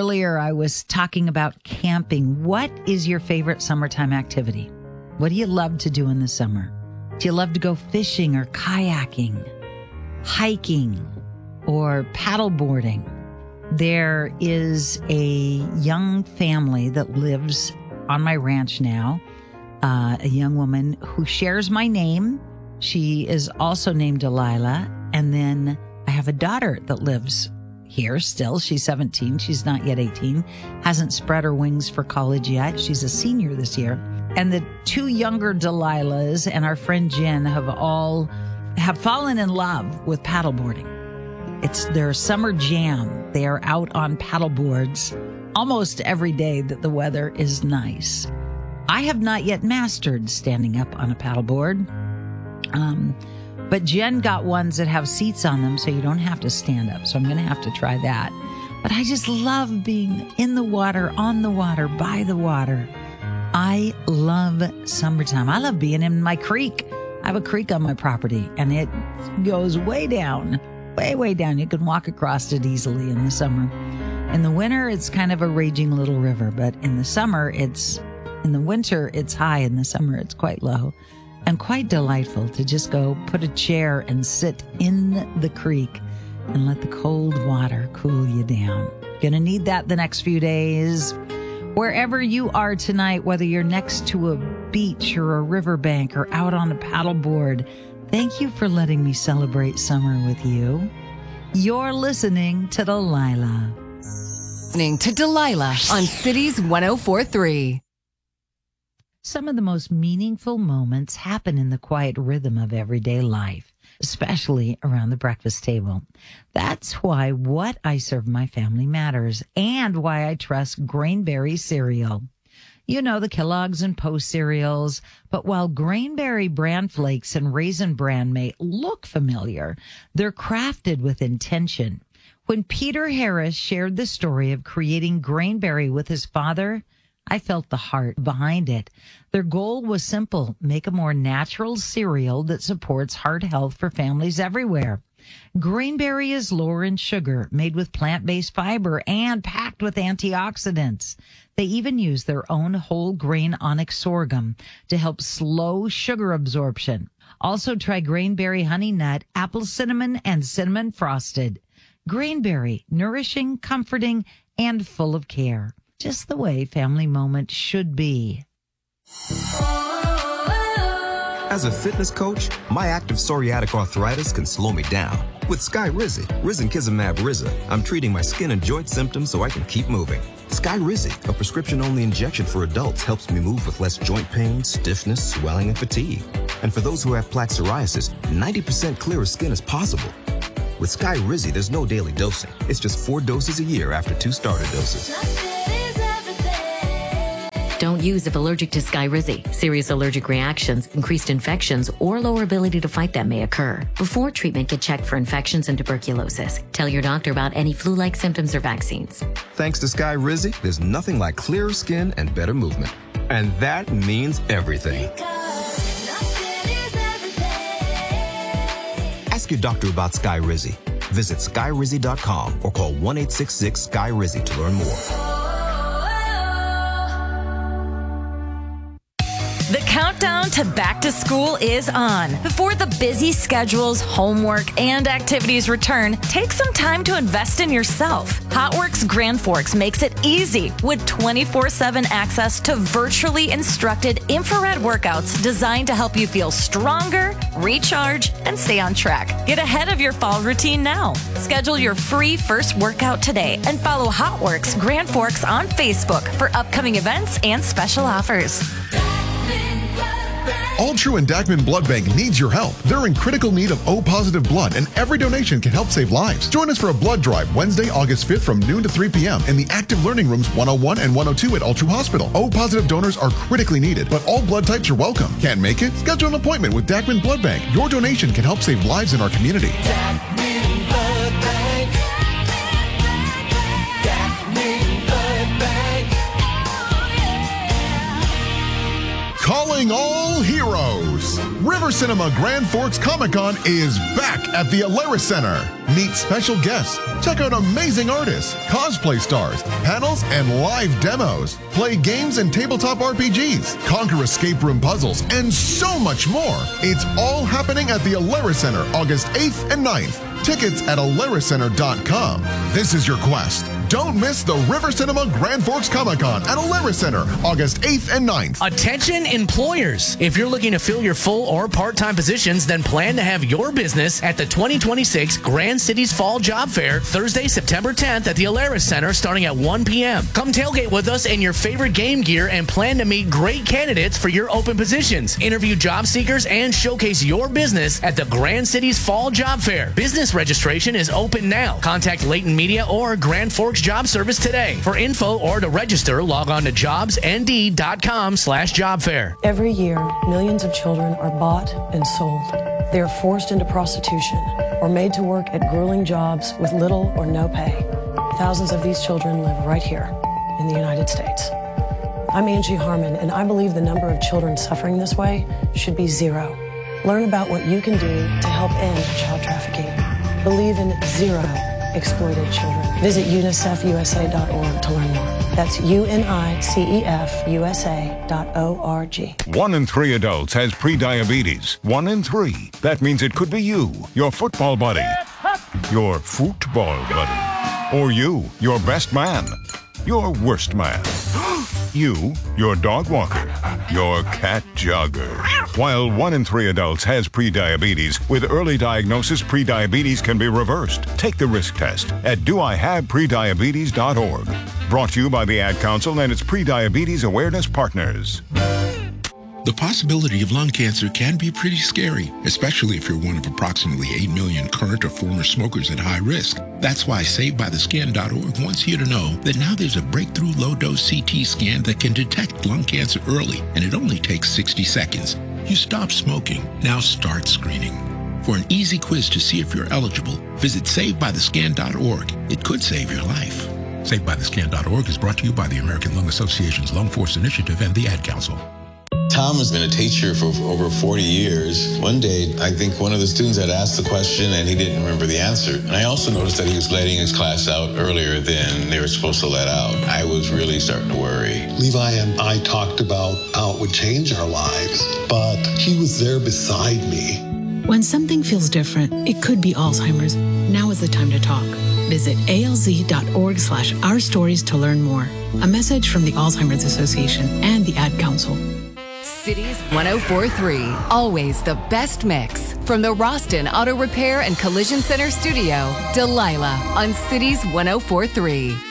earlier I was talking about camping. What is your favorite summertime activity? What do you love to do in the summer? Do you love to go fishing or kayaking, hiking, or paddleboarding? There is a young family that lives on my ranch now, a young woman who shares my name. She is also named Delilah. And then I have a daughter that lives here still. She's 17. She's not yet 18. Hasn't spread her wings for college yet. She's a senior this year. And the two younger Delilahs and our friend Jen have fallen in love with paddleboarding. It's their summer jam. They are out on paddleboards almost every day that the weather is nice. I have not yet mastered standing up on a paddleboard. But Jen got ones that have seats on them so you don't have to stand up. So I'm going to have to try that. But I just love being in the water, on the water, by the water. I love summertime. I love being in my creek. I have a creek on my property and it goes way down, way down. You can walk across it easily in the summer. In the winter, it's kind of a raging little river, but in the winter, it's high. In the summer, it's quite low. And quite delightful to just go put a chair and sit in the creek and let the cold water cool you down. Gonna need that the next few days. Wherever you are tonight, whether you're next to a beach or a riverbank or out on a paddleboard, thank you for letting me celebrate summer with you. You're listening to Delilah. Listening to Delilah on Cities 104.3. Some of the most meaningful moments happen in the quiet rhythm of everyday life, especially around the breakfast table. That's why what I serve my family matters and why I trust Grainberry cereal. You know, the Kellogg's and Post cereals, but while Grainberry bran flakes and Raisin Bran may look familiar, they're crafted with intention. When Peter Harris shared the story of creating Grainberry with his father, I felt the heart behind it. Their goal was simple: make a more natural cereal that supports heart health for families everywhere. Grainberry is lower in sugar, made with plant-based fiber, and packed with antioxidants. They even use their own whole grain onyx sorghum to help slow sugar absorption. Also try Grainberry Honey Nut, Apple Cinnamon, and Cinnamon Frosted. Grainberry, nourishing, comforting, and full of care. Just the way family moments should be. As a fitness coach, my active psoriatic arthritis can slow me down. With Skyrizi, Risankizumab Riza, I'm treating my skin and joint symptoms so I can keep moving. Skyrizi, a prescription-only injection for adults, helps me move with less joint pain, stiffness, swelling, and fatigue. And for those who have plaque psoriasis, 90% clearer skin is possible. With Skyrizi, there's no daily dosing. It's just 4 doses a year after 2 starter doses. Don't use if allergic to Skyrizi. Serious allergic reactions, increased infections, or lower ability to fight them may occur. Before treatment, get checked for infections and tuberculosis. Tell your doctor about any flu-like symptoms or vaccines. Thanks to Skyrizi, there's nothing like clearer skin and better movement. And that means everything. Ask your doctor about Skyrizi. Visit Skyrizi.com or call 1-866-SKY-RIZI to learn more. The countdown to back to school is on. Before the busy schedules, homework, and activities return, take some time to invest in yourself. HotWorks Grand Forks makes it easy with 24/7 access to virtually instructed infrared workouts designed to help you feel stronger, recharge, and stay on track. Get ahead of your fall routine now. Schedule your free first workout today and follow HotWorks Grand Forks on Facebook for upcoming events and special offers. All True and Dachman Blood Bank needs your help. They're in critical need of O-positive blood, and every donation can help save lives. Join us for a blood drive Wednesday, August 5th from noon to 3 p.m. in the Active Learning Rooms 101 and 102 at All True Hospital. O-positive donors are critically needed, but all blood types are welcome. Can't make it? Schedule an appointment with Dachman Blood Bank. Your donation can help save lives in our community. Dachman Blood Bank. Dachman Blood Bank. Calling all heroes! River Cinema Grand Forks Comic Con is back at the Alerus Center. Meet special guests. Check out amazing artists, cosplay stars, panels, and live demos. Play games and tabletop RPGs. Conquer escape room puzzles, and so much more. It's all happening at the Alara Center, August 8th and 9th. Tickets at alaracenter.com. This is your quest. Don't miss the River Cinema Grand Forks Comic-Con at Alara Center, August 8th and 9th. Attention employers. If you're looking to fill your full or part-time positions, then plan to have your business at the 2026 Grand Cities Fall Job Fair, Thursday, September 10th at the Alara Center starting at 1 p.m. Come tailgate with us in your favorite game gear and plan to meet great candidates for your open positions. Interview job seekers and showcase your business at the Grand Cities Fall Job Fair. Business registration is open now. Contact Leighton Media or Grand Forks Job Service today. For info or to register, log on to jobsnd.com/jobfair. Every year, millions of children are bought and sold. They are forced into prostitution or made to work at grueling jobs with little or no pay. Thousands of these children live right here in the United States. I'm Angie Harmon, and I believe the number of children suffering this way should be zero. Learn about what you can do to help end child trafficking. Believe in zero exploited children. Visit UNICEFUSA.org to learn more. That's UNICEFUSA.org. 1 in 3 adults has prediabetes. 1 in 3. That means it could be you, your football buddy, your football buddy, or you, your best man, your worst man, you, your dog walker, your cat jogger. While 1 in 3 adults has prediabetes, with early diagnosis, prediabetes can be reversed. Take the risk test at doihaveprediabetes.org. Brought to you by the Ad Council and its Prediabetes Awareness Partners. The possibility of lung cancer can be pretty scary, especially if you're one of approximately 8 million current or former smokers at high risk. That's why SaveByTheScan.org wants you to know that now there's a breakthrough low-dose CT scan that can detect lung cancer early, and it only takes 60 seconds. You stop smoking, now start screening. For an easy quiz to see if you're eligible, visit SaveByTheScan.org. It could save your life. SaveByTheScan.org is brought to you by the American Lung Association's Lung Force Initiative and the Ad Council. Tom has been a teacher for over 40 years. One day, I think one of the students had asked the question and he didn't remember the answer. And I also noticed that he was letting his class out earlier than they were supposed to let out. I was really starting to worry. Levi and I talked about how it would change our lives, but he was there beside me. When something feels different, it could be Alzheimer's. Now is the time to talk. Visit alz.org/ourstories to learn more. A message from the Alzheimer's Association and the Ad Council. Cities 104.3, always the best mix. From the Roston Auto Repair and Collision Center studio, Delilah on Cities 104.3.